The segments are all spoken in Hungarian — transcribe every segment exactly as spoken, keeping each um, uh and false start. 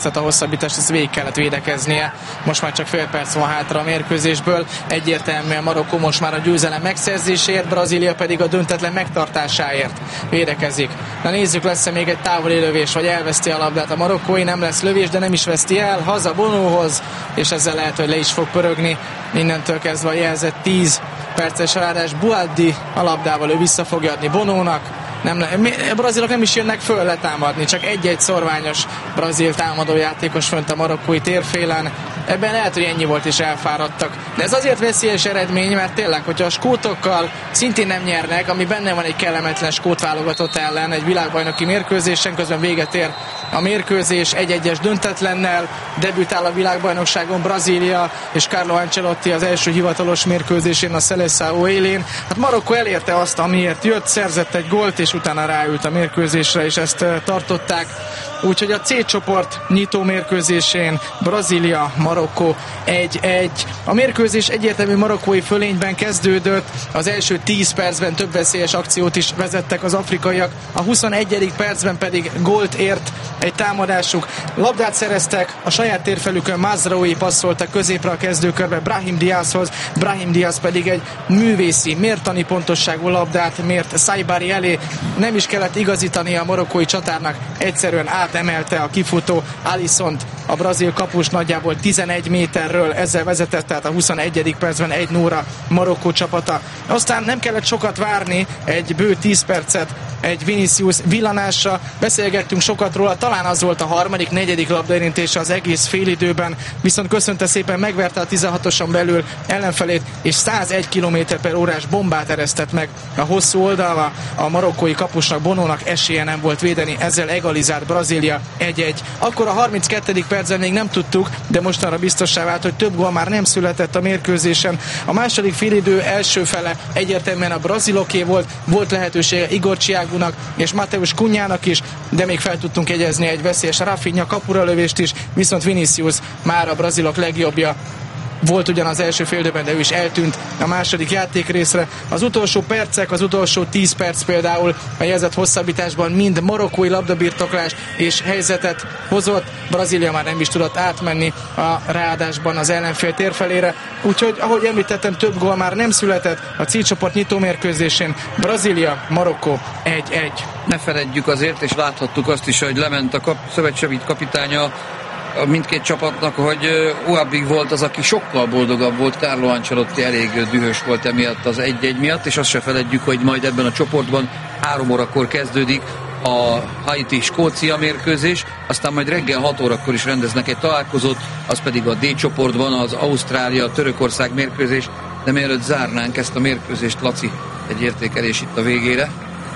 percet a hosszabbítást, ezt végig kellett védekeznie. Most már csak fél perc van hátra a mérkőzésből. Egyértelműen Marokkó most már a győzelem megszerzéséért, Brazília pedig a döntetlen megtartásáért védekezik. Na nézzük, lesz-e még egy távoli lövés, vagy elveszti a labdát a marokkói. Nem lesz lövés, de nem is veszti el. Haza Bonóhoz, és ezzel lehet, hogy le is fog pörögni. Innentől kezdve a jelzett tíz perces ráadás. Buaddi a labdával, ő vissza fogja adni Bonónak. Nem, a brazilok nem is jönnek föl letámadni, csak egy-egy szorványos brazil támadójátékos fönt a marokkói térfélen. Ebben lehet, hogy ennyi volt és elfáradtak. De ez azért veszélyes eredmény, mert tényleg, hogyha a skótokkal szintén nem nyernek, ami benne van egy kellemetlen skót válogatott ellen egy világbajnoki mérkőzésen, közben véget ér a mérkőzés egy-egyes döntetlennel, debütál a világbajnokságon Brazília, és Carlo Ancelotti az első hivatalos mérkőzésén a Seleção élén. Hát Marokkó elérte azt, amiért jött, szerzett egy gólt, és utána ráült a mérkőzésre, és ezt tartották. Úgyhogy a C csoport nyitó mérkőzésén Brazília, Marokkó egy-egy. A mérkőzés egyértelmű marokkói fölényben kezdődött, az első tíz percben több veszélyes akciót is vezettek az afrikaiak, a huszonegyedik percben pedig gólt ért egy támadásuk. Labdát szereztek, a saját térfelükön Mazraoui passzoltak középre a kezdőkörbe Brahim Diazhoz, Brahim Diaz pedig egy művészi, mértani pontosságú labdát mért Saibari elé. Nem is kellett igazítani a marokkói csatárnak, egyszerűen átemelte a kifutó Alissont, a brazil kapus nagyjából tizenegy méterről, ezzel vezetett, tehát a huszonegyedik percben egy nulla Marokkó csapata. Aztán nem kellett sokat várni, egy bő tíz percet egy Vinicius villanásra, beszélgettünk sokat róla, talán az volt a harmadik, negyedik labdaérintése az egész félidőben, viszont köszönte szépen, megverte a tizenhatoson belül ellenfelét, és százegy kilométer per órás bombát eresztett meg a hosszú oldalra. A marokkói kapusnak, Bonónak esélye nem volt védeni, ezzel egalizált Brazília egy-egy. Akkor a harminckettedik percben még nem tudtuk, de mostanra biztossá vált, hogy több gól már nem született a mérkőzésen. A második félidő első fele egyértelműen a braziloké volt, volt lehetősége Igor Thiagonak és Mateus Cunhának is, de még fel tudtunk jegyezni egy veszélyes Rafinha kapuralövést is, viszont Vinicius már a brazilok legjobbja volt ugyan az első félidőben, de ő is eltűnt a második játékrészre. Az utolsó percek, az utolsó tíz perc például a jelzett hosszabbításban mind marokkói labdabirtoklás és helyzetet hozott. Brazília már nem is tudott átmenni a ráadásban az ellenfél térfelére. Úgyhogy, ahogy említettem, több gól már nem született a C csoport nyitó mérkőzésén. Brazília, Marokkó egy-egy. Ne feledjük azért, és láthattuk azt is, hogy lement a kap, szövetségi kapitánya mindkét csapatnak, hogy Ouabig volt az, aki sokkal boldogabb volt, Carlo Ancelotti elég dühös volt emiatt az egy-egy miatt, és azt se feledjük, hogy majd ebben a csoportban három órakor kezdődik a Haiti-Skócia mérkőzés, aztán majd reggel hat órakor is rendeznek egy találkozót, az pedig a D csoportban az Ausztrália-Törökország mérkőzés, de mielőtt zárnánk ezt a mérkőzést, Laci, egy értékelés itt a végére.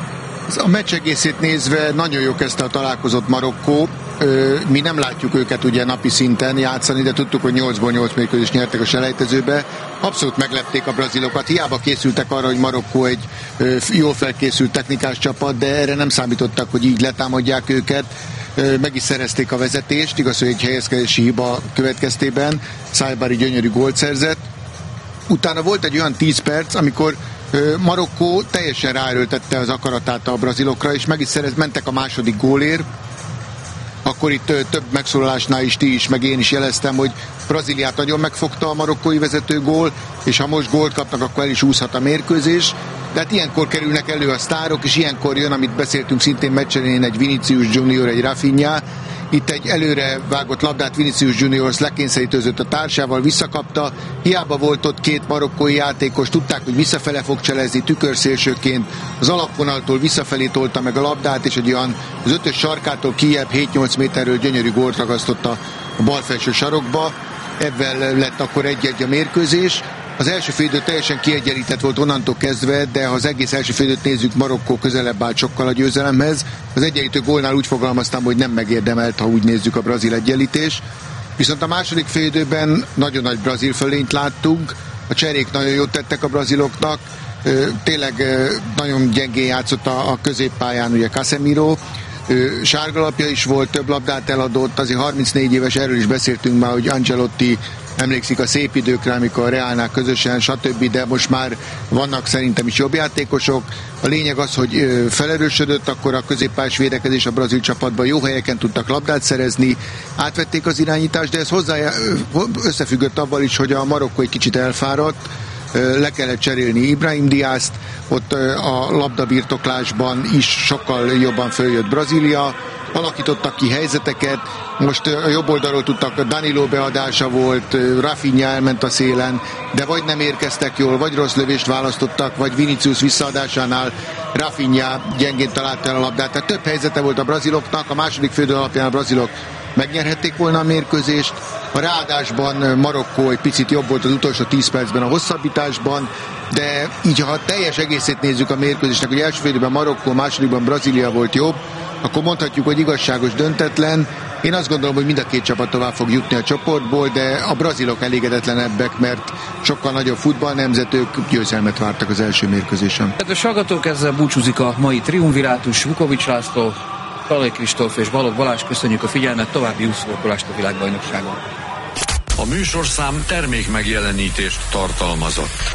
A meccs egészét nézve nagyon jó kezdte a találkozót Marokkó. Mi nem látjuk őket ugye napi szinten játszani, de tudtuk, hogy nyolcból nyolc mérkőzést nyertek a selejtezőbe. Abszolút meglepték a brazilokat. Hiába készültek arra, hogy Marokkó egy jól felkészült technikás csapat, de erre nem számítottak, hogy így letámadják őket. Meg is szerezték a vezetést, igaz, hogy egy helyezkedési hiba következtében Saibari gyönyörű gólt szerzett. Utána volt egy olyan tíz perc, amikor Marokkó teljesen ráerőltette az akaratát a brazilokra, és meg is szerez, mentek a második gólért. Akkor itt több megszólalásnál is ti is, meg én is jeleztem, hogy Brazíliát nagyon megfogta a marokkói vezető gól, és ha most gólt kapnak, akkor el is úszhat a mérkőzés. De hát ilyenkor kerülnek elő a sztárok, és ilyenkor jön, amit beszéltünk szintén meccsen, egy Vinicius Junior, egy Rafinha. Itt egy előre vágott labdát Vinicius Junior lekényszerítőzött a társával, visszakapta. Hiába volt ott két marokkói játékos, tudták, hogy visszafele fog cselezni tükörszélsőként. Az alapvonaltól visszafelé tolta meg a labdát, és egy olyan az ötös sarkától kijebb hét-nyolc méterről gyönyörű gólt ragasztotta a bal felső sarokba. Ebben lett akkor egy-egy a mérkőzés. Az első félidő teljesen kiegyenlített volt onnantól kezdve, de ha az egész első félidőt nézzük, Marokkó közelebb állt sokkal a győzelemhez. Az egyenlítő gólnál úgy fogalmaztam, hogy nem megérdemelt, ha úgy nézzük a brazil egyenlítés. Viszont a második félidőben nagyon nagy brazil fölényt láttunk, a cserék nagyon jót tettek a braziloknak, tényleg nagyon gyengén játszott a középpályán ugye Casemiro, Ő, sárgalapja is volt, több labdát eladott, azért harmincnégy éves, erről is beszéltünk már, hogy Ancelotti emlékszik a szép időkre, amikor a Reálnál közösen, stb., de most már vannak szerintem is jobb játékosok. A lényeg az, hogy felerősödött, akkor a középpályás védekezés a brazil csapatban, jó helyeken tudtak labdát szerezni, átvették az irányítást, de ez hozzá összefüggött avval is, hogy a Marokkó egy kicsit elfáradt, le kellett cserélni Ibrahim Diazt, ott a labdabirtoklásban is sokkal jobban följött Brazília, alakítottak ki helyzeteket, most a jobb oldalról tudtak, Danilo beadása volt, Rafinha elment a szélen, de vagy nem érkeztek jól, vagy rossz lövést választottak, vagy Vinicius visszaadásánál Rafinha gyengén találta el a labdát. Tehát több helyzete volt a braziloknak, a második fődő alapján a brazilok megnyerhették volna a mérkőzést. A ráadásban Marokkó egy picit jobb volt az utolsó tíz percben a hosszabbításban, de így ha teljes egészét nézzük a mérkőzésnek, hogy első félidőben Marokkó, másodikban Brazília volt jobb, akkor mondhatjuk, hogy igazságos, döntetlen. Én azt gondolom, hogy mind a két csapat tovább fog jutni a csoportból, de a brazilok elégedetlenebbek, mert sokkal nagyobb futballnemzet, ők győzelmet vártak az első mérkőzésen. Kedves hallgatók, ezzel búcsúzik a mai triumvirátus. Vukovics László, Talai Kristóf és Balogh Balázs, köszönjük a figyelmet, további úszókolást a világbajnokságon. A műsorszám termék megjelenítést tartalmazott.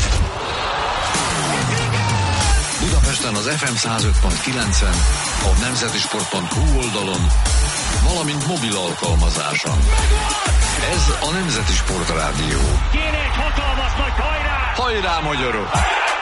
Budapesten az ef em száz öt pont kilencen, a nemzetisport pont hu oldalon, valamint mobil alkalmazáson. Ez a Nemzeti Sport Rádió. Kéne egy hatalmas nagy hajrá! Hajrá, magyarok!